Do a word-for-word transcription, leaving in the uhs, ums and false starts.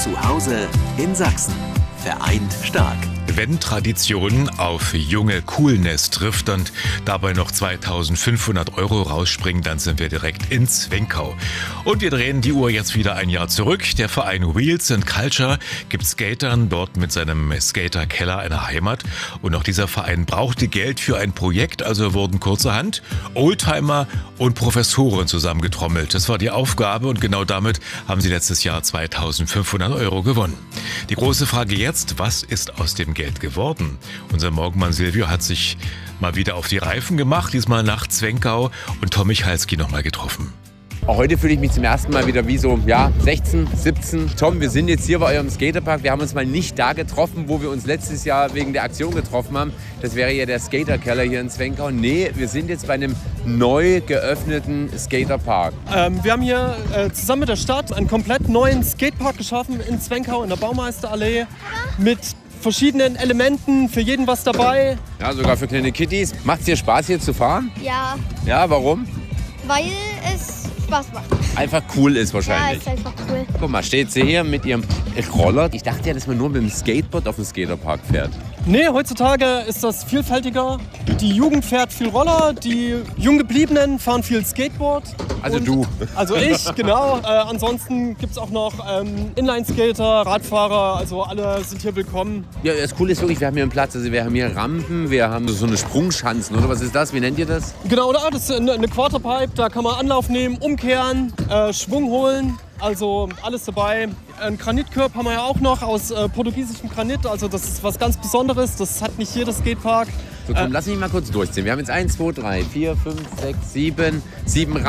Zu Hause in Sachsen. Vereint stark. Wenn Tradition auf junge Coolness trifft und dabei noch zweitausendfünfhundert Euro rausspringen, dann sind wir direkt in Zwenkau. Und wir drehen die Uhr jetzt wieder ein Jahr zurück. Der Verein Wheels and Culture gibt Skatern dort mit seinem Skaterkeller eine Heimat. Und auch dieser Verein brauchte Geld für ein Projekt, also wurden kurzerhand Oldtimer und Professoren zusammengetrommelt. Das war die Aufgabe und genau damit haben sie letztes Jahr zweitausendfünfhundert Euro gewonnen. Die große Frage jetzt, was ist aus dem Geld geworden? Unser Morgenmann Silvio hat sich mal wieder auf die Reifen gemacht, diesmal nach Zwenkau und Tom Michalski nochmal getroffen. Auch heute fühle ich mich zum ersten Mal wieder wie so, ja, sechzehn, siebzehn. Tom, wir sind jetzt hier bei eurem Skaterpark. Wir haben uns mal nicht da getroffen, wo wir uns letztes Jahr wegen der Aktion getroffen haben. Das wäre ja der Skaterkeller hier in Zwenkau. Nee, wir sind jetzt bei einem neu geöffneten Skaterpark. Ähm, wir haben hier äh, zusammen mit der Stadt einen komplett neuen Skatepark geschaffen in Zwenkau, in der Baumeisterallee. Mit verschiedenen Elementen, für jeden was dabei. Ja, sogar für kleine Kitties. Macht es dir Spaß, hier zu fahren? Ja, Ja, warum? weil es Spaß macht. Einfach cool ist Ja, wahrscheinlich. ist einfach cool. Guck mal, steht sie hier mit ihrem Roller. Ich dachte ja, dass man nur mit dem Skateboard auf dem Skaterpark fährt. Nee, heutzutage ist das vielfältiger. Die Jugend fährt viel Roller, die Junggebliebenen fahren viel Skateboard. Also Und- du. Also ich, genau. Äh, ansonsten gibt es auch noch ähm, Inline-Skater, Radfahrer, also alle sind hier willkommen. Ja, das Coole ist wirklich, wir haben hier einen Platz. Also wir haben hier Rampen, wir haben so eine Sprungschanzen, oder was ist das? Wie nennt ihr das? Genau, da das ist eine, eine Quarterpipe, da kann man Anlauf nehmen, umkehren, äh, Schwung holen. Also alles dabei. Ein Granitkörb haben wir ja auch noch aus äh, portugiesischem Granit. Also das ist was ganz Besonderes. Das hat nicht jeder Skatepark. So, komm, lass mich mal kurz durchziehen. Wir haben jetzt eins, zwei, drei, vier, fünf, sechs, sieben, sieben